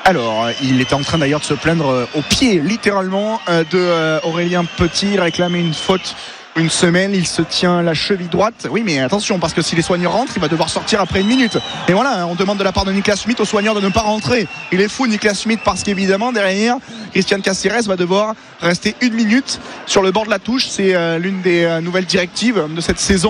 Alors, il était en train d'ailleurs de se plaindre au pied, littéralement, de Aurélien Petit. Il réclamait une faute, une semelle. Il se tient la cheville droite. Oui, mais attention, parce que si les soigneurs rentrent, il va devoir sortir après une minute. Et voilà, on demande de la part de Niklas Schmidt aux soigneurs de ne pas rentrer. Il est fou, Niklas Schmidt, parce qu'évidemment, derrière, Christian Cáceres va devoir rester une minute sur le bord de la touche. C'est l'une des nouvelles directives de cette saison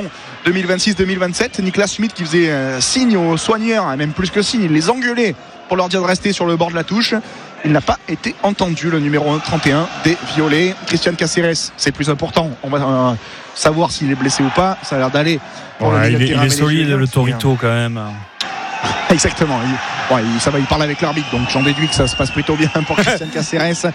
2026-2027. Niklas Schmidt qui faisait signe aux soigneurs, même plus que signe, il les engueulait pour leur dire de rester sur le bord de la touche. Il n'a pas été entendu, le numéro 31 des Violets. Christian Cáceres, c'est plus important. On va savoir s'il est blessé ou pas. Ça a l'air d'aller. Il est solide, le Torito, quand même. Exactement. Il parle avec l'arbitre, donc j'en déduis que ça se passe plutôt bien pour Christian Cáceres.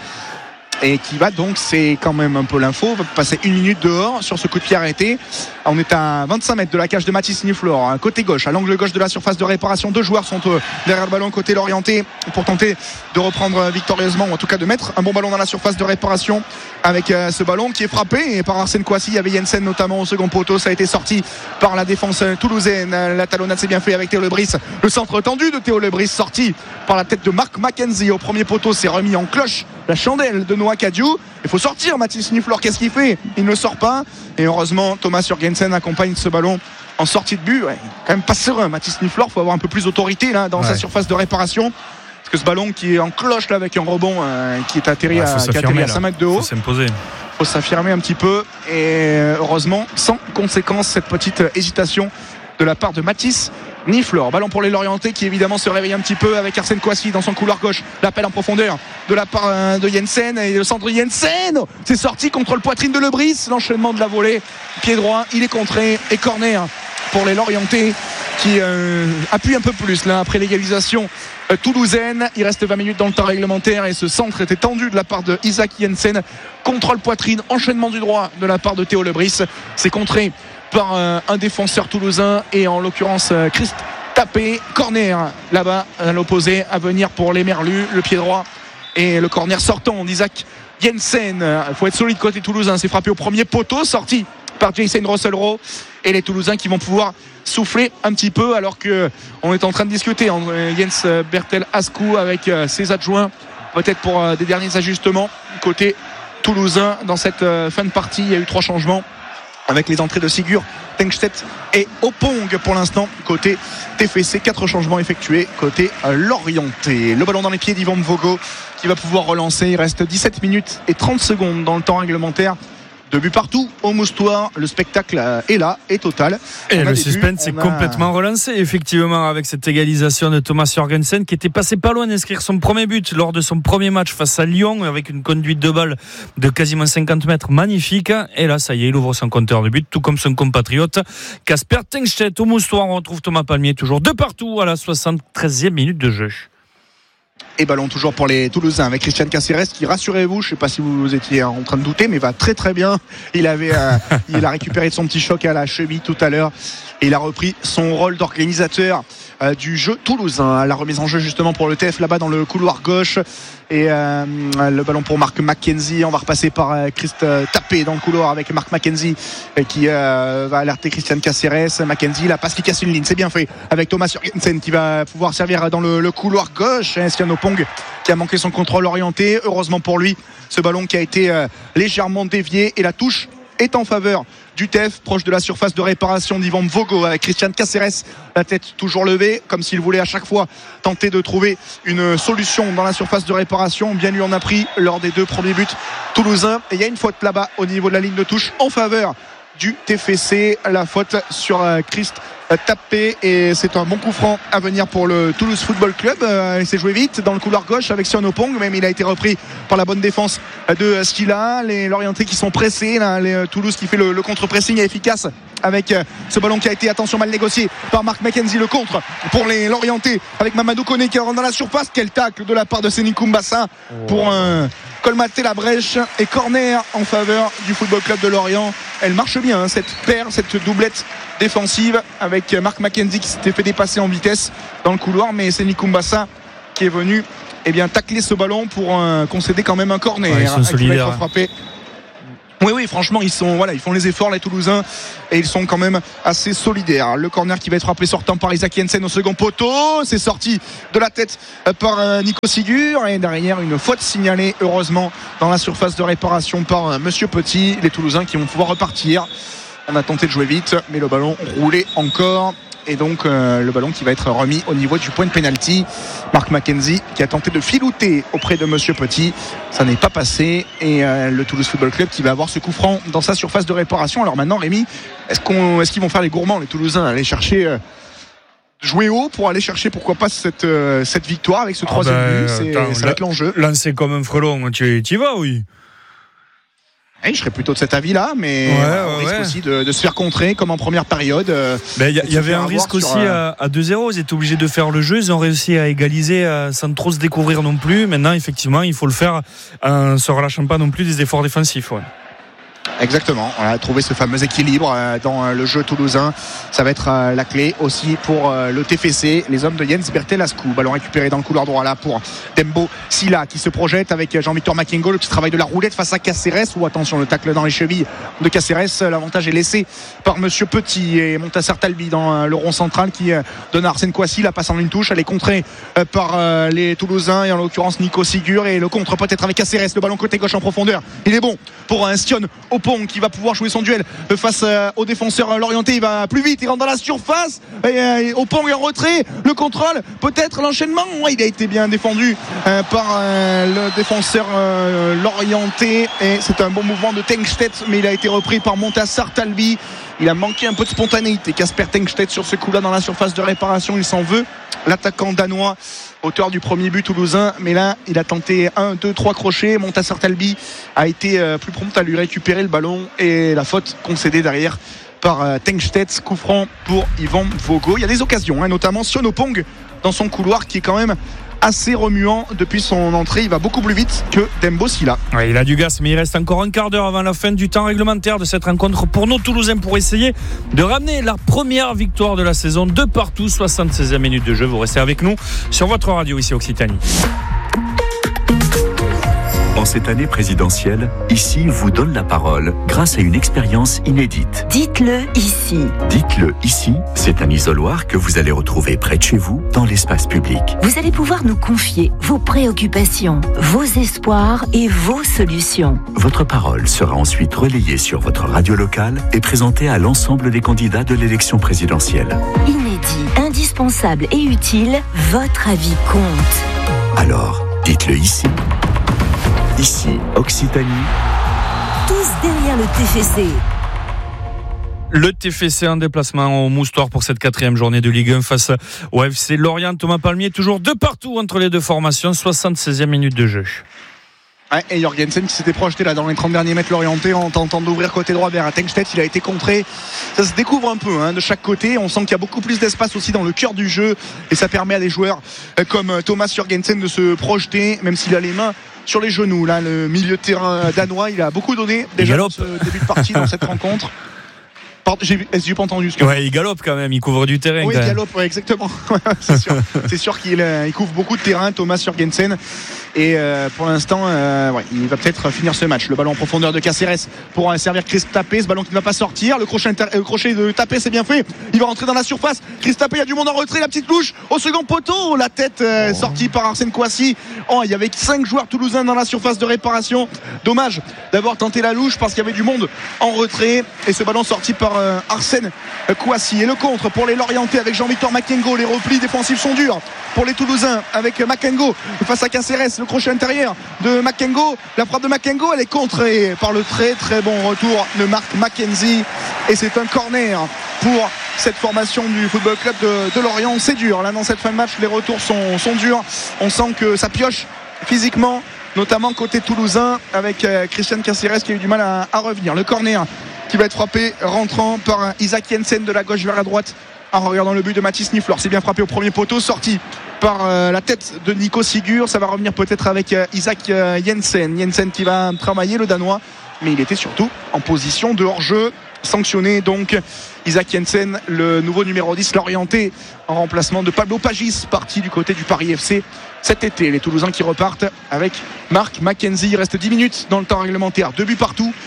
Et qui va donc, c'est quand même un peu l'info, va passer une minute dehors sur ce coup de pied arrêté. On est à 25 mètres de la cage de Mathis Niflor, côté gauche, à l'angle gauche de la surface de réparation. Deux joueurs sont derrière le ballon côté l'orienté pour tenter de reprendre victorieusement, ou en tout cas de mettre un bon ballon dans la surface de réparation avec ce ballon qui est frappé et par Arsène Kouassi. Il y avait Jensen notamment au second poteau, ça a été sorti par la défense toulousaine. La talonnade s'est bien fait avec Théo Lebris, le centre tendu de Théo Lebris sorti par la tête de Mark McKenzie au premier poteau, s'est remis en cloche la chandelle de Noah Cadieux. Il faut sortir Mathis Niflor, qu'est-ce qu'il fait? Il ne sort pas, et heureusement Thomas Jurgensen accompagne ce ballon en sortie de but. Quand même pas serein Mathis Niflor, il faut avoir un peu plus d'autorité là dans sa surface de réparation, parce que ce ballon qui est en cloche là avec un rebond qui est atterri à 5 mètres de haut, il faut s'affirmer un petit peu, et heureusement sans conséquence cette petite hésitation de la part de Mathis Niflor. Ballon pour les Lorientais qui évidemment se réveille un petit peu avec Arsène Kouassi dans son couloir gauche. L'appel en profondeur de la part de Jensen, et le centre de Jensen, c'est sorti contre le poitrine de Lebris. L'enchaînement de la volée, pied droit, il est contré, et corner pour les Lorientais qui appuie un peu plus là après l'égalisation toulousaine. Il reste 20 minutes dans le temps réglementaire, et ce centre était tendu de la part de Isaac Jensen. Contrôle poitrine, enchaînement du droit de la part de Théo Lebris. C'est contré par un défenseur toulousain, et en l'occurrence Christ Tapé. Corner là-bas à l'opposé à venir pour les Merlus, le pied droit et le corner sortant d'Isaac Jensen. Il faut être solide côté toulousain, c'est frappé au premier poteau, sorti par Jason Russell-Rowe, et les Toulousains qui vont pouvoir souffler un petit peu, alors qu'on est en train de discuter entre Jens Bertel Ascou avec ses adjoints, peut-être pour des derniers ajustements côté toulousain dans cette fin de partie. Il y a eu 3 changements avec les entrées de Sigur, Tengstedt et Opong pour l'instant côté TFC. 4 changements effectués côté Lorientais. Le ballon dans les pieds d'Yvan Mvogo qui va pouvoir relancer. Il reste 17 minutes et 30 secondes dans le temps réglementaire. 2 buts partout au Moustoir. Le spectacle est là, est total. Et le suspense est complètement relancé, effectivement, avec cette égalisation de Thomas Jurgensen, qui était passé pas loin d'inscrire son premier but lors de son premier match face à Lyon, avec une conduite de balle de quasiment 50 mètres magnifique. Et là, ça y est, il ouvre son compteur de but, tout comme son compatriote Casper Tengstedt. Au Moustoir, on retrouve Thomas Palmier, toujours 2 partout à la 73e minute de jeu. Et ballon toujours pour les Toulousains avec Christian Cáceres qui, rassurez-vous, je ne sais pas si vous étiez en train de douter, mais va très très bien. Il a récupéré son petit choc à la cheville tout à l'heure, et il a repris son rôle d'organisateur du jeu toulousain. La remise en jeu justement pour le TF là-bas dans le couloir gauche, et le ballon pour Mark McKenzie. On va repasser par Christ Tapé dans le couloir avec Mark McKenzie qui va alerter Christian Cáceres. McKenzie, la passe qui casse une ligne, c'est bien fait avec Thomas Jurgensen qui va pouvoir servir dans le couloir gauche. Estienne Opong qui a manqué son contrôle orienté. Heureusement pour lui, ce ballon qui a été légèrement dévié, et la touche est en faveur du TEF, proche de la surface de réparation d'Yvan Mvogo, avec Christian Cáceres, la tête toujours levée, comme s'il voulait à chaque fois tenter de trouver une solution dans la surface de réparation. Bien lui en a pris lors des 2 premiers buts toulousains, et il y a une faute là-bas au niveau de la ligne de touche en faveur du TFC, la faute sur Christ Tapé, et c'est un bon coup franc à venir pour le Toulouse Football Club. Il s'est joué vite dans le couloir gauche avec Sion Opong, même il a été repris par la bonne défense de Stila. Les Lorientais qui sont pressés là, les Toulouse qui fait le contre-pressing efficace avec ce ballon qui a été, attention, mal négocié par Mark McKenzie. Le contre pour les Lorientais avec Mamadou Koné qui rentre dans la surface. Quel tacle de la part de Sénikou Mbassa pour colmater la brèche, et corner en faveur du Football Club de Lorient. Elle marche bien cette paire, cette doublette défensive avec Mark McKenzie qui s'était fait dépasser en vitesse dans le couloir, mais Sénikou Mbassa qui est venu tacler ce ballon pour concéder quand même un corner. Ils sont solidaires. Frappé Oui, franchement, ils font les efforts, les Toulousains, et ils sont quand même assez solidaires. Le corner qui va être rappelé sortant par Isaac Jensen au second poteau. C'est sorti de la tête par Nico Sigur, et derrière une faute signalée, heureusement, dans la surface de réparation par Monsieur Petit. Les Toulousains qui vont pouvoir repartir. On a tenté de jouer vite, mais le ballon roulait encore. Et donc le ballon qui va être remis au niveau du point de pénalty. Mark McKenzie qui a tenté de filouter auprès de Monsieur Petit, ça n'est pas passé, et le Toulouse Football Club qui va avoir ce coup franc dans sa surface de réparation. Alors maintenant, Rémi, est-ce qu'ils vont faire les gourmands, les Toulousains, aller chercher jouer haut pour aller chercher pourquoi pas cette victoire avec ce troisième but? Ça va être l'enjeu. Lancer comme un frelon, tu y vas, oui. Je serais plutôt de cet avis-là, mais on risque aussi de se faire contrer comme en première période. Il y avait un risque aussi à 2-0. Ils étaient obligés de faire le jeu. Ils ont réussi à égaliser sans trop se découvrir non plus. Maintenant, effectivement, il faut le faire en ne se relâchant pas non plus des efforts défensifs. Ouais. Exactement, on a trouvé ce fameux équilibre dans le jeu toulousain. Ça va être la clé aussi pour le TFC, les hommes de Jens Bertelascu. Ballon récupéré dans le couloir droit là pour Dembo Silla qui se projette avec Jean-Victor Makengo. Le petit travail de la roulette face à Caceres, ou attention, le tacle dans les chevilles de Caceres. L'avantage est laissé par Monsieur Petit, et Montassar Talbi dans le rond central qui donne à Arsène Kouassi. La passe en une touche, elle est contrée par les Toulousains, et en l'occurrence Nico Sigur, et le contre peut-être avec Caceres. Le ballon côté gauche en profondeur, il est bon pour un Stion Opon qui va pouvoir jouer son duel face au défenseur lorientais. Il va plus vite, il rentre dans la surface, et Opon est en retrait, le contrôle, peut-être l'enchaînement. Il a été bien défendu par le défenseur lorientais, et c'est un bon mouvement de Tengstedt, mais il a été repris par Montassar Talbi. Il a manqué un peu de spontanéité, Casper Tengstedt, sur ce coup-là dans la surface de réparation. Il s'en veut, l'attaquant danois, auteur du premier but toulousain, mais là il a tenté 1, 2, 3 crochets. Montassar Talbi a été plus prompt à lui récupérer le ballon, et la faute concédée derrière par Tengstedt. Coup franc pour Yvan Vogo. Il y a des occasions, notamment Sion Opong dans son couloir, qui est quand même assez remuant depuis son entrée. Il va beaucoup plus vite que Dembo Silla. Il a du gaz, mais il reste encore un quart d'heure avant la fin du temps réglementaire de cette rencontre pour nos Toulousains, pour essayer de ramener la première victoire de la saison de partout. 76e minute de jeu. Vous restez avec nous sur votre radio ici Occitanie. En cette année présidentielle, Ici vous donne la parole grâce à une expérience inédite. Dites-le ici. Dites-le ici, c'est un isoloir que vous allez retrouver près de chez vous, dans l'espace public. Vous allez pouvoir nous confier vos préoccupations, vos espoirs et vos solutions. Votre parole sera ensuite relayée sur votre radio locale et présentée à l'ensemble des candidats de l'élection présidentielle. Inédit, indispensable et utile, votre avis compte. Alors, dites-le ici. Ici, Occitanie. Tous derrière le TFC. Le TFC en déplacement au Moustoir pour cette 4e journée de Ligue 1 face au FC Lorient. Thomas Palmier toujours de partout entre les deux formations. 76e minute de jeu. Et Jorgensen qui s'était projeté là dans les 30 derniers mètres l'orienté en tentant d'ouvrir côté droit vers Tengstedt. Il a été contré. Ça se découvre un peu de chaque côté. On sent qu'il y a beaucoup plus d'espace aussi dans le cœur du jeu, et ça permet à des joueurs comme Thomas Jorgensen de se projeter, même s'il a les mains sur les genoux. Là, le milieu de terrain danois, il a beaucoup donné déjà dans ce début de partie dans cette rencontre. J'ai pas entendu ce que. Ouais, il galope quand même, il couvre du terrain. Oui, il galope, ouais, exactement. c'est sûr qu'il couvre beaucoup de terrain, Thomas Jorgensen. Et pour l'instant, il va peut-être finir ce match. Le ballon en profondeur de Caceres pour servir Chris Tapé. Ce ballon qui ne va pas sortir. Le crochet de Tapé, c'est bien fait. Il va rentrer dans la surface. Chris Tapé, il y a du monde en retrait. La petite louche au second poteau. La tête sortie par Arsène Kouassi. Il y avait 5 joueurs toulousains dans la surface de réparation. Dommage d'avoir tenté la louche parce qu'il y avait du monde en retrait. Et ce ballon sorti par Arsène Kouassi. Et le contre pour les Lorientais avec Jean-Victor Makengo. Les replis défensifs sont durs pour les Toulousains avec Makengo face à Caceres. Le crochet intérieur de Makengo. La frappe de Makengo, elle est contrée par le très très bon retour de Mark McKenzie. Et c'est un corner pour cette formation du Football Club de Lorient. C'est dur. Là, dans cette fin de match, les retours sont durs. On sent que ça pioche physiquement, notamment côté toulousain avec Christian Caceres qui a eu du mal à revenir. Le corner qui va être frappé rentrant par Isaac Jensen de la gauche vers la droite en regardant le but de Mathis Niflor. C'est bien frappé au premier poteau, sorti par la tête de Nico Sigur. Ça va revenir peut-être avec Isaac Jensen. Jensen qui va travailler, le Danois, mais il était surtout en position de hors-jeu. Sanctionné donc Isaac Jensen, le nouveau numéro 10 l'orienté en remplacement de Pablo Pagis, parti du côté du Paris FC cet été. Les Toulousains qui repartent avec Mark McKenzie. Il reste 10 minutes dans le temps réglementaire, 2 buts partout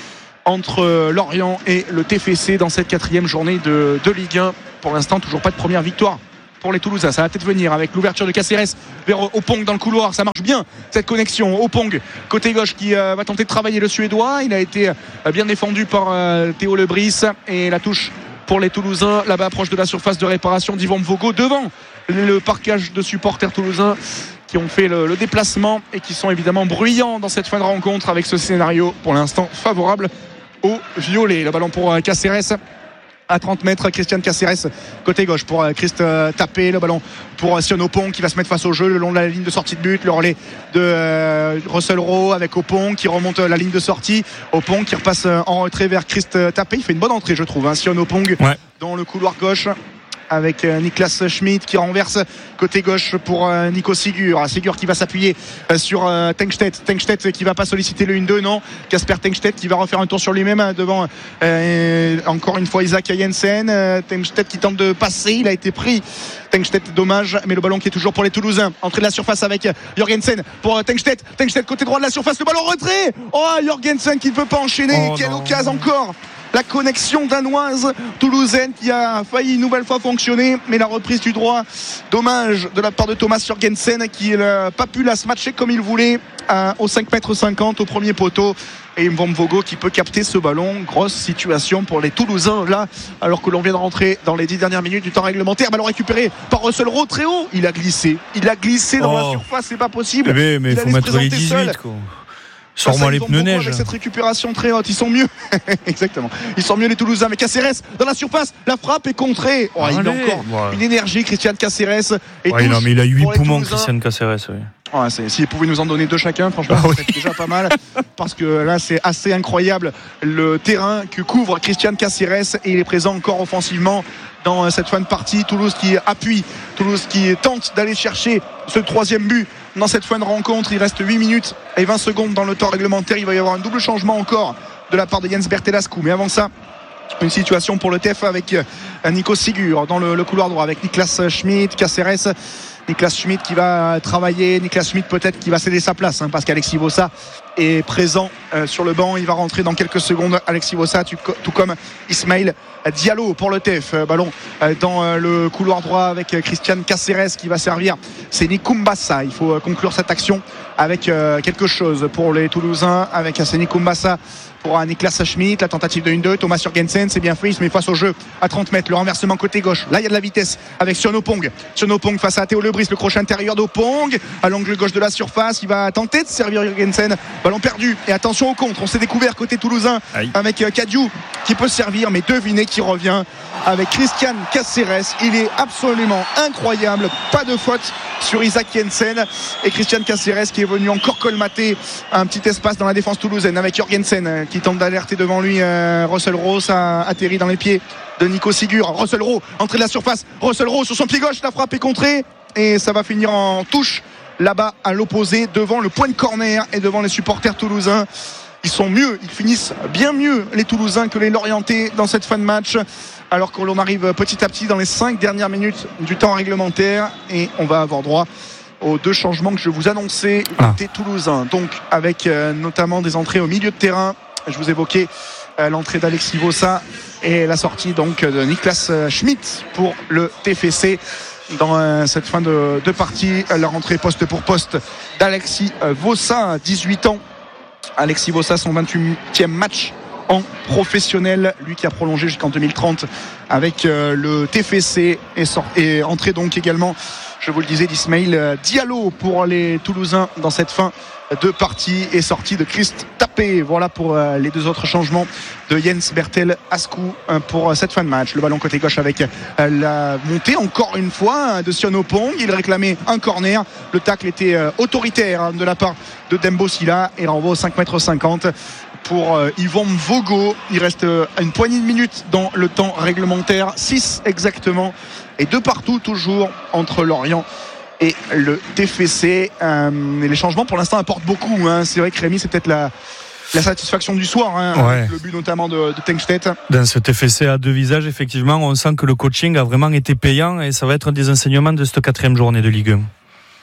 entre Lorient et le TFC dans cette 4e journée de Ligue 1. Pour l'instant, toujours pas de première victoire pour les Toulousains. Ça va peut-être venir avec l'ouverture de Cáceres vers Opong dans le couloir. Ça marche bien cette connexion. Opong côté gauche qui va tenter de travailler le Suédois. Il a été bien défendu par Théo Lebris et la touche pour les Toulousains là-bas proche de la surface de réparation d'Yvan Vogo devant le parquage de supporters toulousains qui ont fait le déplacement et qui sont évidemment bruyants dans cette fin de rencontre avec ce scénario pour l'instant favorable aux violets. Le ballon pour Cáceres à 30 mètres, Christian Cáceres côté gauche pour Christ Tapé, le ballon pour Sion Opong qui va se mettre face au jeu le long de la ligne de sortie de but, le relais de Russell Rowe avec Opong qui remonte la ligne de sortie, Opong qui repasse en retrait vers Christ Tapé, il fait une bonne entrée je trouve, Sion Opong dans le couloir gauche avec Niklas Schmidt qui renverse côté gauche pour Nico Sigur qui va s'appuyer sur Tengstedt qui va pas solliciter le 1-2, non, Kasper Tengstedt qui va refaire un tour sur lui-même devant encore une fois Isaac Jensen, Tengstedt qui tente de passer, il a été pris Tengstedt, dommage, mais le ballon qui est toujours pour les Toulousains. Entrée de la surface avec Jorgensen pour Tengstedt côté droit de la surface, le ballon retrait, Jorgensen qui ne veut pas enchaîner, quelle occasion encore. La connexion danoise toulousaine qui a failli une nouvelle fois fonctionner, mais la reprise du droit, dommage de la part de Thomas Jorgensen qui n'a pas pu la se matcher comme il voulait au 5,50 m au premier poteau. Et Yvan Vogo qui peut capter ce ballon. Grosse situation pour les Toulousains là, alors que l'on vient de rentrer dans les 10 dernières minutes du temps réglementaire. Ballon récupéré par Russell Rowe très haut. Il a glissé dans la surface, c'est pas possible. Mais il faut mettre les 18 quoi. Sors-moi les pneus neige. Avec cette récupération très haute, ils sont mieux. Exactement. Ils sont mieux les Toulousains. Mais Cáceres dans la surface, la frappe est contrée. Il a encore une énergie, Christian Cáceres. Non, mais il a 8 poumons, Christian Cáceres. Oui. S'il pouvait nous en donner 2 chacun, franchement, c'est déjà pas mal. Parce que là, c'est assez incroyable le terrain que couvre Christian Cáceres et il est présent encore offensivement dans cette fin de partie. Toulouse qui appuie, Toulouse qui tente d'aller chercher ce 3e but dans cette fin de rencontre. Il reste 8 minutes et 20 secondes dans le temps réglementaire. Il va y avoir un double changement encore de la part de Jens Bertelascu. Mais avant ça, une situation pour le TEF avec Nico Sigur dans le couloir droit avec Niklas Schmidt, Cáceres. Niklas Schmidt qui va travailler, Niklas Schmidt peut-être qui va céder sa place parce qu'Alexis Vossa est présent sur le banc, il va rentrer dans quelques secondes. Alexis Vossa tout comme Ismaël Diallo pour le TEF. Ballon dans le couloir droit avec Christian Cáceres qui va servir. C'est Nikumbassa, il faut conclure cette action avec quelque chose pour les Toulousains avec Nikumbassa pour Niklas Schmidt, la tentative de 1-2, Thomas Jorgensen, c'est bien fait, il se met face au jeu à 30 mètres, le renversement côté gauche, là il y a de la vitesse avec Sion Opong face à Théo Lebris, le crochet intérieur d'Opong à l'angle gauche de la surface, il va tenter de servir Jorgensen, ballon perdu et attention au contre, on s'est découvert côté toulousain avec Kadiou qui peut servir, mais devinez qui revient avec Christian Cáceres, il est absolument incroyable, pas de faute sur Isaac Jensen et Christian Cáceres qui est venu encore colmater un petit espace dans la défense toulousaine avec Jorgensen qui tente d'alerter devant lui Russell Rowe, ça atterrit dans les pieds de Nico Sigur. Russell Rowe, entrée de la surface, Russell Rowe sur son pied gauche, la frappe est contrée et ça va finir en touche là-bas à l'opposé devant le point de corner et devant les supporters toulousains. Ils sont mieux, ils finissent bien mieux les Toulousains que les Lorientais dans cette fin de match, alors que l'on arrive petit à petit dans les 5 dernières minutes du temps réglementaire et on va avoir droit aux 2 changements que je vous annonçais côté toulousain, donc avec notamment des entrées au milieu de terrain. Je vous évoquais l'entrée d'Alexis Vossa et la sortie donc de Niklas Schmidt pour le TFC dans cette fin de partie. La rentrée poste pour poste d'Alexis Vossa, 18 ans. Alexis Vossa, son 28e match en professionnel, lui qui a prolongé jusqu'en 2030 avec le TFC et entrée donc également, je vous le disais, d'Ismaël Diallo pour les Toulousains dans cette fin de partie et sortie de Christ Tapé. Voilà pour les 2 autres changements de Jens Bertelascu pour cette fin de match. Le ballon côté gauche avec la montée encore une fois de Sion Opong. Il réclamait un corner. Le tacle était autoritaire de la part de Dembo Silla et renvoie au 5,50 m pour Yvan Vogo. Il reste une poignée de minutes dans le temps réglementaire, 6 exactement et 2 partout toujours entre Lorient et le TFC. Les changements pour l'instant apportent beaucoup. C'est vrai que Rémi, c'est peut-être la satisfaction du soir, le but notamment de Tengstedt. Dans ce TFC à 2 visages, effectivement, on sent que le coaching a vraiment été payant et ça va être un des enseignements de cette 4e journée de Ligue 1.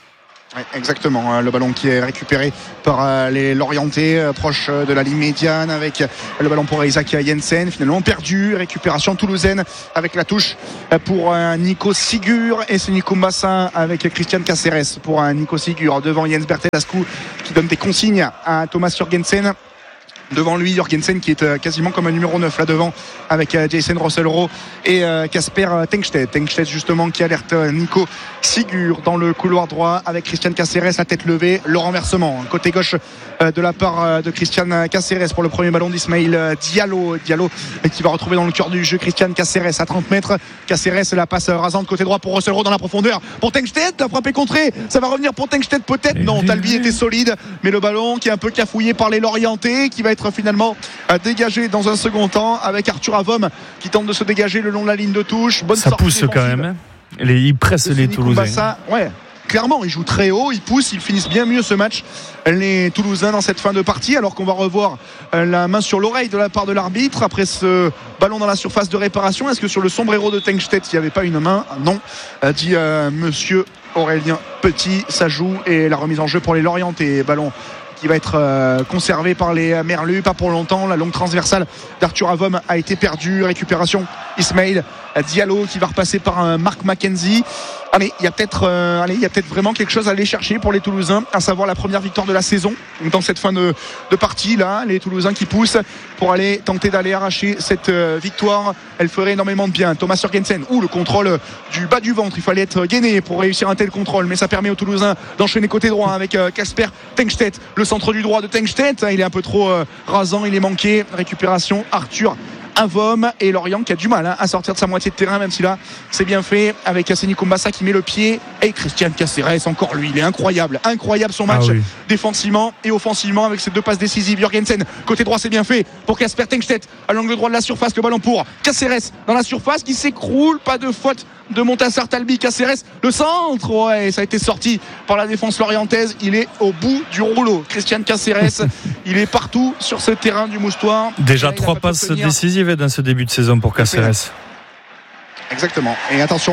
Ouais, exactement, le ballon qui est récupéré par les Lorientais, proche de la ligne médiane, avec le ballon pour Isaac Jensen, finalement perdu. Récupération toulousaine avec la touche pour Nico Sigur, et c'est Nico Mbassa avec Christian Caceres pour Nico Sigur devant Jens Bertelascu qui donne des consignes à Thomas Jørgensen. Devant lui, Jørgensen qui est quasiment comme un numéro 9 là devant, avec Jason Russell-Rowe et Casper Tengstedt. Tengstedt justement qui alerte Nico Sigur dans le couloir droit avec Christian Caceres, la tête levée, le renversement côté gauche de la part de Christian Caceres pour le premier ballon d'Ismail Diallo qui va retrouver dans le cœur du jeu Christian Caceres à 30 mètres. Caceres, la passe rasante côté droit pour Russell-Rowe dans la profondeur pour Tengstedt, la frappe est contrée, ça va revenir pour Tengstedt peut-être, non, Talbi était solide, mais le ballon qui est un peu cafouillé par les Lorientais, qui va être finalement dégagé dans un second temps avec Arthur Avom qui tente de se dégager le long de la ligne de touche. Bonne ça sortie pousse quand même, hein. Ils pressent les Toulousains. Ouais, clairement, ils jouent très haut, ils poussent, ils finissent bien mieux ce match, les Toulousains, dans cette fin de partie, alors qu'on va revoir la main sur l'oreille de la part de l'arbitre après ce ballon dans la surface de réparation. Est-ce que sur le sombrero de Tengstedt il n'y avait pas une main? Non, dit monsieur Aurélien Petit. Ça joue, et la remise en jeu pour les Lorientais. Ballon qui va être conservé par les Merlus, pas pour longtemps. La longue transversale d'Arthur Avom a été perdue. Récupération Ismail Diallo qui va repasser par Mark McKenzie. Allez, il y a peut-être vraiment quelque chose à aller chercher pour les Toulousains, à savoir la première victoire de la saison dans cette fin de partie là. Les Toulousains qui poussent pour aller tenter d'aller arracher cette victoire, elle ferait énormément de bien. Thomas Jørgensen, le contrôle du bas du ventre, il fallait être gainé pour réussir un tel contrôle, mais ça permet aux Toulousains d'enchaîner côté droit avec Casper Tengstedt, le centre du droit de Tengstedt, il est un peu trop rasant, il est manqué. Récupération Arthur Avom, et Lorient qui a du mal à sortir de sa moitié de terrain, même si là c'est bien fait avec Nico Mbassa qui met le pied, et Christian Caceres, encore lui, il est incroyable son match, défensivement et offensivement, avec ses deux passes décisives. Jørgensen côté droit, c'est bien fait pour Casper Tengstedt à l'angle droit de la surface, le ballon pour Caceres dans la surface qui s'écroule, pas de faute de Montassar Talbi. Caceres, le centre, ça a été sorti par la défense lorientaise, il est au bout du rouleau. Christian Caceres, il est partout sur ce terrain du Moustoir. Déjà 3 passes décisives dans ce début de saison pour Caceres. Exactement, et attention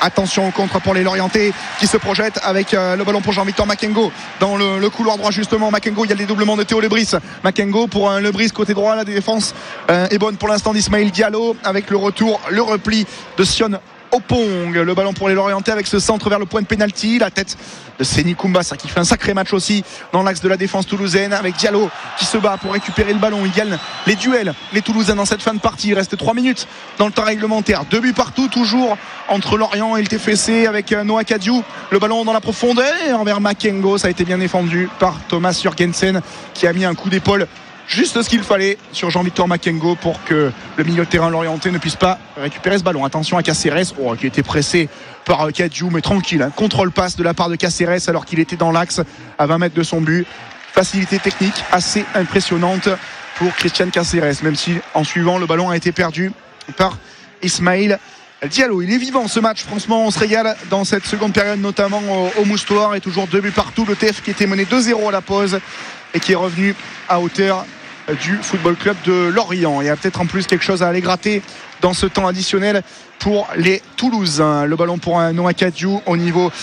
au contre pour les Lorientais qui se projettent avec le ballon pour Jean-Victor Makengo dans le couloir droit justement. Makengo, il y a le dédoublement de Théo Lebris. Makengo pour Lebris côté droit, la défense est bonne pour l'instant d'Ismail Diallo avec le retour, le repli de Sion Opong. Le ballon pour les Lorientais avec ce centre vers le point de pénalty, la tête de Séni Koumbassa qui fait un sacré match aussi dans l'axe de la défense toulousaine, avec Diallo qui se bat pour récupérer le ballon. Il gagne les duels, les Toulousains, dans cette fin de partie. Il reste 3 minutes dans le temps réglementaire, 2 buts partout toujours entre Lorient et le TFC, avec Noah Kadiou, le ballon dans la profondeur envers Makengo. Ça a été bien défendu par Thomas Jørgensen qui a mis un coup d'épaule, juste ce qu'il fallait, sur Jean-Victor Makengo pour que le milieu de terrain lorientais ne puisse pas récupérer ce ballon. Attention à Caceres, qui était pressé par Kadiou, mais tranquille, contrôle passe de la part de Caceres alors qu'il était dans l'axe à 20 mètres de son but. Facilité technique assez impressionnante pour Christian Caceres, même si en suivant le ballon a été perdu par Ismail Diallo. Il est vivant ce match, franchement on se régale dans cette seconde période, notamment au Moustoir, et toujours 2 buts partout. Le TF qui était mené 2-0 à la pause et qui est revenu à hauteur du Football Club de Lorient. Il y a peut-être en plus quelque chose à aller gratter dans ce temps additionnel pour les Toulousains. Le ballon pour Noah Kadiou au niveau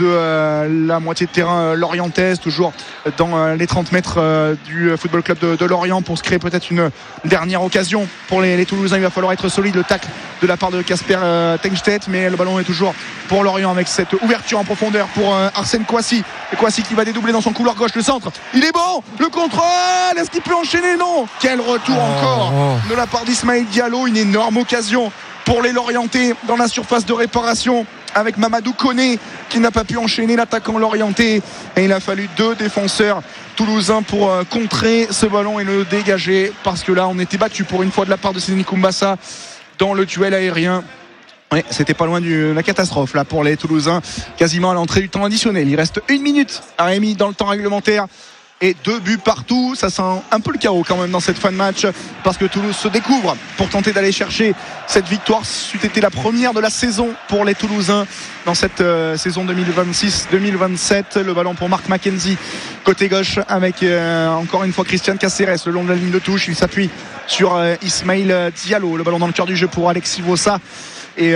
de la moitié de terrain lorientaise, toujours dans les 30 mètres du Football Club de Lorient, pour se créer peut-être une dernière occasion pour les Toulousains. Il va falloir être solide. Le tacle de la part de Casper Tengstedt, mais le ballon est toujours pour Lorient avec cette ouverture en profondeur pour Arsène Kouassi. Et Kouassi qui va dédoubler dans son couloir gauche. Le centre, il est bon, le contrôle, est-ce qu'il peut enchaîner? Non. Quel retour encore de la part d'Ismail Diallo. Une énorme occasion pour les Lorientais dans la surface de réparation, avec Mamadou Koné qui n'a pas pu enchaîner, l'attaquant lorientais, et il a fallu 2 défenseurs toulousains pour contrer ce ballon et le dégager, parce que là on était battu pour une fois de la part de Séni Koumbassa dans le duel aérien. Ouais, c'était pas loin de la catastrophe là pour les Toulousains, quasiment à l'entrée du temps additionnel. Il reste 1 minute à Rémi dans le temps réglementaire et 2 buts partout. Ça sent un peu le chaos quand même dans cette fin de match, parce que Toulouse se découvre pour tenter d'aller chercher cette victoire. C'eût été la première de la saison pour les Toulousains dans cette saison 2026-2027. Le ballon pour Mark McKenzie côté gauche, avec encore une fois Christian Caceres le long de la ligne de touche. Il s'appuie sur Ismail Diallo. Le ballon dans le cœur du jeu pour Alexis Vossa et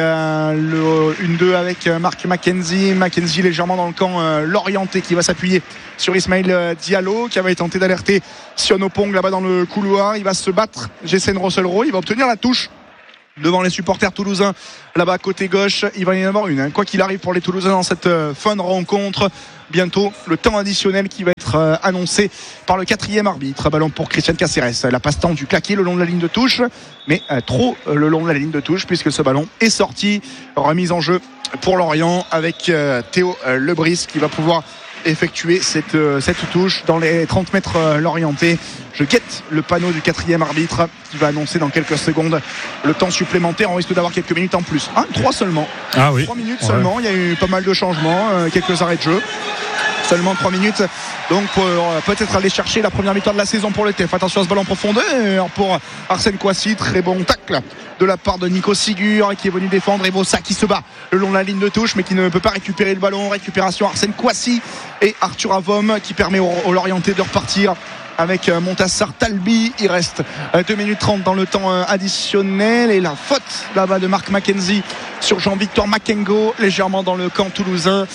le 1-2 avec Marc Mackenzie légèrement dans le camp l'orienté, qui va s'appuyer sur Ismail Diallo, qui avait tenté d'alerter Sion Opong là-bas dans le couloir. Il va se battre, Jason Russell-Rowe, il va obtenir la touche devant les supporters toulousains là-bas côté gauche. Il va y en avoir une, quoi qu'il arrive pour les Toulousains dans cette fin de rencontre. Bientôt le temps additionnel qui va être annoncé par le 4e arbitre. Ballon pour Christian Caceres, la passe tendue claquée le long de la ligne de touche, mais trop le long de la ligne de touche, puisque ce ballon est sorti. Remise en jeu pour Lorient avec Théo Lebris qui va pouvoir effectuer cette touche dans les 30 mètres l'orienté. Je guette le panneau du 4e arbitre qui va annoncer dans quelques secondes le temps supplémentaire. On risque d'avoir quelques minutes en plus. 3 seulement. 3 minutes seulement. Il y a eu pas mal de changements, quelques arrêts de jeu. Seulement 3 minutes. Donc pour peut-être aller chercher la première victoire de la saison pour le TEF. Attention à ce ballon en profondeur pour Arsène Kouassi. Très bon tacle de la part de Nico Sigur qui est venu défendre. Evosa qui se bat le long de la ligne de touche mais qui ne peut pas récupérer le ballon. Récupération Arsène Kouassi et Arthur Avom qui permet au Lorientais de repartir avec Montassar Talbi. Il reste 2 minutes 30 dans le temps additionnel et la faute là-bas de Marc Mackenzie sur Jean-Victor Makengo légèrement dans le camp toulousain.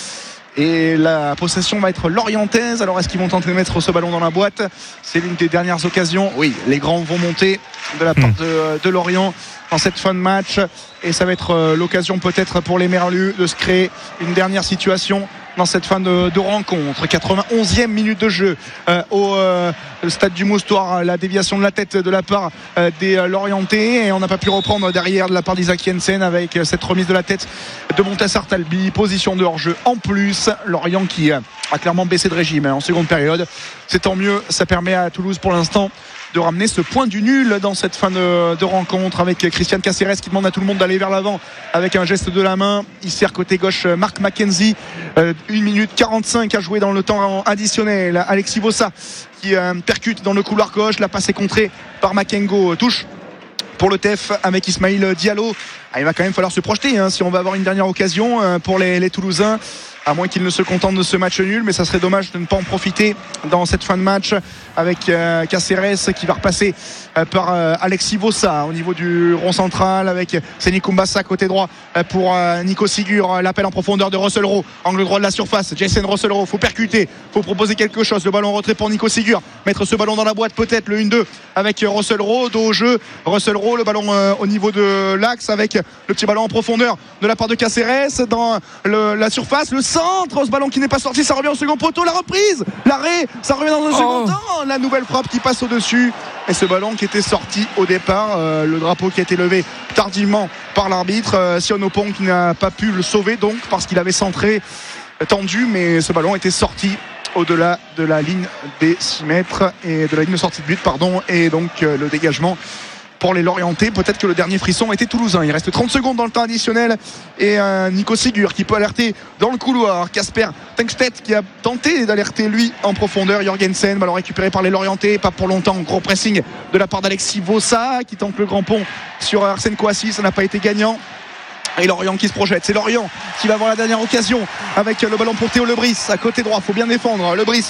Et la possession va être lorientaise. Alors est-ce qu'ils vont tenter de mettre ce ballon dans la boîte? C'est l'une des dernières occasions. Oui, les grands vont monter de la part de Lorient dans cette fin de match. Et ça va être l'occasion peut-être pour les Merlus de se créer une dernière situation dans cette fin de rencontre. 91e minute de jeu au stade du Moustoir. La déviation de la tête de la part des Lorientais, et on n'a pas pu reprendre derrière de la part d'Isaac Jensen avec cette remise de la tête de Montassar Talbi. Position de hors-jeu en plus. Lorient qui a clairement baissé de régime en seconde période. C'est tant mieux, ça permet à Toulouse pour l'instant de ramener ce point du nul dans cette fin de rencontre, avec Christian Caceres qui demande à tout le monde d'aller vers l'avant avec un geste de la main. Il sert côté gauche Marc Mackenzie. 1 minute 45 à jouer dans le temps additionnel. Alexis Vossa qui percute dans le couloir gauche. La passe est contrée par Makengo. Touche pour le TEF avec Ismail Diallo. Il va quand même falloir se projeter si on va avoir une dernière occasion pour les Toulousains, à moins qu'ils ne se contentent de ce match nul, mais ça serait dommage de ne pas en profiter dans cette fin de match avec Caceres qui va repasser par Alexis Vossa au niveau du rond central avec Seni Kumbassa côté droit pour Nico Sigur. L'appel en profondeur de Russell-Rowe, angle droit de la surface. Jason Russell-Rowe, faut percuter, faut proposer quelque chose. Le ballon en retrait pour Nico Sigur, mettre ce ballon dans la boîte peut-être. Le 1-2 avec Russell-Rowe, dos au jeu. Russell-Rowe, le ballon au niveau de l'axe avec le petit ballon en profondeur de la part de Caceres dans la surface. Le centre, ce ballon qui n'est pas sorti, ça revient au second poteau. La reprise, l'arrêt, ça revient dans un second temps. La nouvelle frappe qui passe au-dessus, et ce ballon qui était sorti au départ, le drapeau qui a été levé tardivement par l'arbitre. Sion Opong qui n'a pas pu le sauver donc parce qu'il avait centré tendu, mais ce ballon était sorti au-delà de la ligne des 6 mètres et de la ligne de sortie de but, et donc le dégagement pour les Lorientais. Peut-être que le dernier frisson était toulousain. Il reste 30 secondes dans le temps additionnel, et Nico Sigur qui peut alerter dans le couloir. Casper Tengstedt qui a tenté d'alerter lui en profondeur. Jorgensen, ballon récupéré par les Lorientais, pas pour longtemps. Gros pressing de la part d'Alexis Vossa qui tente le grand pont sur Arsène Kouassi, ça n'a pas été gagnant. Et Lorient qui se projette, c'est Lorient qui va avoir la dernière occasion avec le ballon pour Théo Lebris à côté droit, faut bien défendre Lebris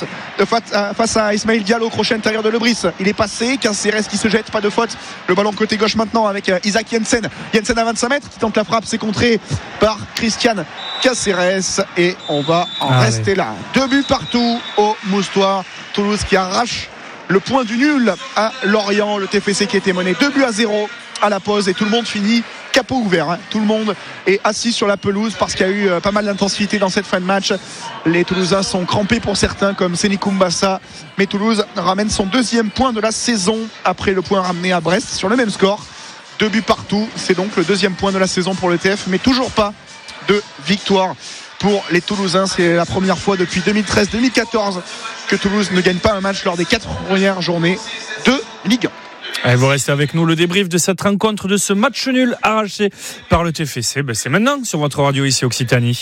face à Ismail Diallo, crochet intérieur de Lebris, il est passé. Caceres qui se jette, pas de faute. Le ballon côté gauche maintenant avec Isaac Jensen à 25 mètres qui tente la frappe, c'est contré par Christian Caceres, et on va en rester là. 2 buts partout au Moustoir. Toulouse qui arrache le point du nul à Lorient. Le TFC qui était mené 2-0 à la pause, et tout le monde finit capot ouvert, Tout le monde est assis sur la pelouse parce qu'il y a eu pas mal d'intensité dans cette fin de match. Les Toulousains sont crampés pour certains comme Seni Kumbassa, mais Toulouse ramène son 2e point de la saison après le point ramené à Brest sur le même score. 2 buts partout, c'est donc le 2e point de la saison pour le TF, mais toujours pas de victoire pour les Toulousains. C'est la première fois depuis 2013-2014 que Toulouse ne gagne pas un match lors des 4 premières journées de Ligue 1. Allez, vous restez avec nous. Le débrief de cette rencontre, de ce match nul arraché par le TFC, c'est maintenant sur votre radio ici Occitanie.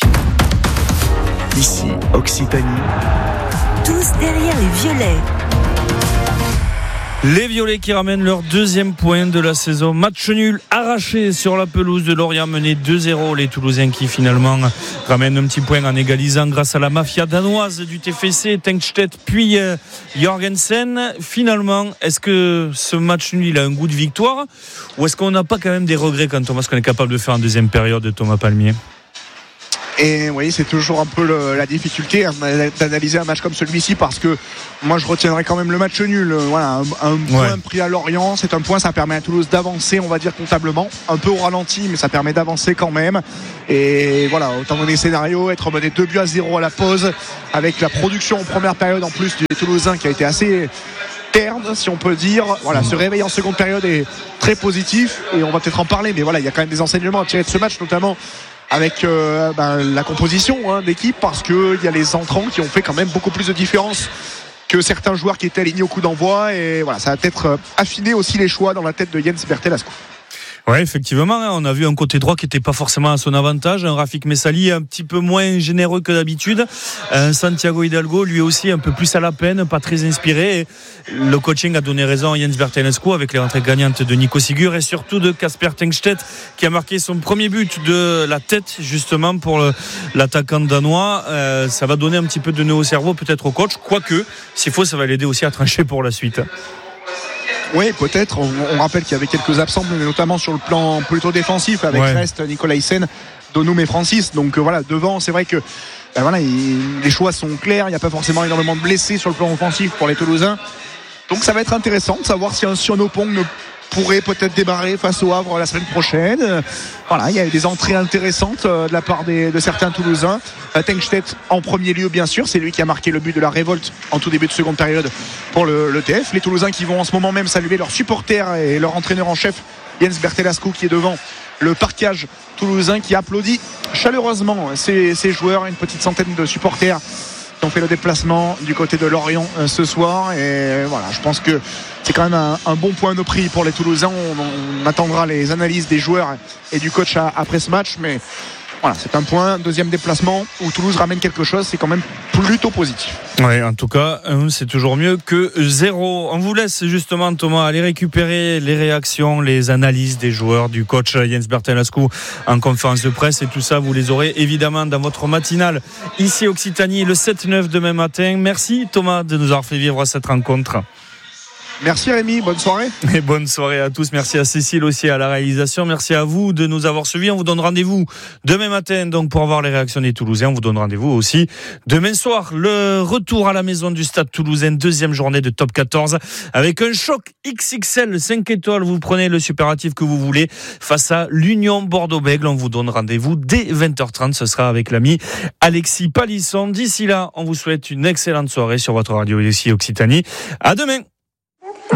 Ici Occitanie. Tous derrière les violets. Les Violets qui ramènent leur deuxième point de la saison. Match nul arraché sur la pelouse de Lorient, mené 2-0. Les Toulousains qui finalement ramènent un petit point en égalisant grâce à la mafia danoise du TFC, Tengstedt puis Jorgensen. Finalement, est-ce que ce match nul il a un goût de victoire ou est-ce qu'on n'a pas quand même des regrets quand on voit ce qu'on est capable de faire en deuxième période de Thomas Palmier? Et oui, c'est toujours un peu la difficulté d'analyser un match comme celui-ci, parce que moi je retiendrai quand même le match nul. Voilà, un point pris à Lorient, c'est un point, ça permet à Toulouse d'avancer, on va dire comptablement, un peu au ralenti, mais ça permet d'avancer quand même. Et voilà, autant donner scénario, être mené 2-0 à la pause, avec la production en première période en plus du Toulousain qui a été assez terne, si on peut dire. Voilà, ce réveil en seconde période est très positif et on va peut-être en parler, mais voilà, il y a quand même des enseignements à tirer de ce match, notamment avec la composition d'équipe, parce qu'il y a les entrants qui ont fait quand même beaucoup plus de différence que certains joueurs qui étaient alignés au coup d'envoi, et voilà, ça va peut-être affiner aussi les choix dans la tête de Jens Bertelasco. Ouais, effectivement, on a vu un côté droit qui n'était pas forcément à son avantage. Un Rafik Messali un petit peu moins généreux que d'habitude. Un Santiago Hidalgo, lui aussi, un peu plus à la peine, pas très inspiré. Et le coaching a donné raison à Jens Bertelasco avec les rentrées gagnantes de Nico Sigur et surtout de Kasper Tengstedt qui a marqué son premier but de la tête, justement, pour l'attaquant danois. Ça va donner un petit peu de nœud au cerveau, peut-être au coach. Quoique, s'il faut, ça va l'aider aussi à trancher pour la suite. Oui, peut-être. On rappelle qu'il y avait quelques absents, mais notamment sur le plan plutôt défensif, avec Rest, Nicolaisen, Donum et Francis. Donc voilà, devant, c'est vrai que les choix sont clairs. Il n'y a pas forcément énormément de blessés sur le plan offensif pour les Toulousains. Donc ça va être intéressant de savoir si un Sionopong ne pourrait peut-être démarrer face au Havre la semaine prochaine. Voilà, il y a eu des entrées intéressantes de la part de certains Toulousains. Tengstedt en premier lieu, bien sûr, c'est lui qui a marqué le but de la révolte en tout début de seconde période pour le TF. Les Toulousains qui vont en ce moment même saluer leurs supporters et leur entraîneur en chef Jens Bertelasco, qui est devant le parquage toulousain, qui applaudit chaleureusement ses joueurs, une petite centaine de supporters qui ont fait le déplacement du côté de Lorient ce soir. Et voilà, je pense que c'est quand même un bon point de prix pour les Toulousains. On attendra les analyses des joueurs et du coach après ce match, mais voilà, c'est un point, deuxième déplacement où Toulouse ramène quelque chose, c'est quand même plutôt positif. Oui, en tout cas, c'est toujours mieux que 0. On vous laisse justement, Thomas, aller récupérer les réactions, les analyses des joueurs, du coach Jens Bertelasco en conférence de presse, et tout ça, vous les aurez évidemment dans votre matinale ici Occitanie, le 7-9 demain matin. Merci Thomas de nous avoir fait vivre cette rencontre. Merci Rémi, bonne soirée. Et bonne soirée à tous. Merci à Cécile aussi à la réalisation. Merci à vous de nous avoir suivis. On vous donne rendez-vous demain matin donc pour avoir les réactions des Toulousains. On vous donne rendez-vous aussi demain soir. Le retour à la maison du Stade Toulousain, deuxième journée de Top 14 avec un choc XXL 5 étoiles. Vous prenez le superlatif que vous voulez face à l'Union Bordeaux-Bègles. On vous donne rendez-vous dès 20h30. Ce sera avec l'ami Alexis Palisson. D'ici là, on vous souhaite une excellente soirée sur votre radio ici Occitanie. À demain.